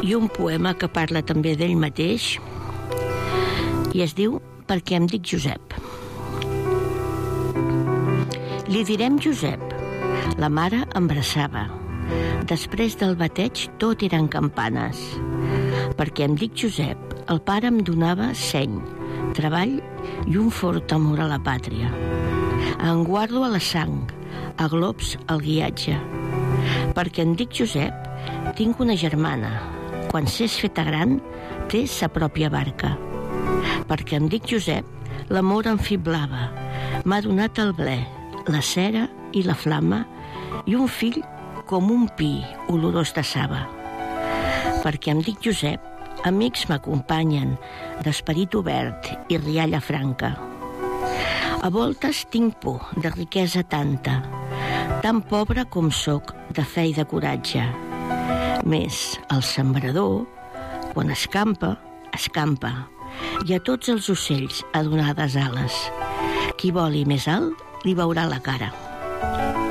i un poema que parla també d'ell mateix i es diu Perquè em dic Josep. Li direm Josep. La mare embrassava. Després del bateig tot eren campanes. Perquè em dic Josep, el pare em donava seny, treball i un fort amor a la pàtria. En guardo a la sang, a glops al guiatge. Perquè em dic Josep, tinc una germana. Quan s'és feta gran, té sa pròpia barca. Perquè em dic Josep, l'amor em fiblava. M'ha donat el ble, la cera i la flama i un fill com un pi olorós de saba. Perquè em dic Josep, amics m'acompanyen d'esperit obert i rialla franca. A voltes tinc por de riquesa tanta, tan pobre com sóc de fe i de coratge. Més el sembrador, quan escampa, escampa, i a tots els ocells a donar des ales. Qui voli més alt li veurà la cara.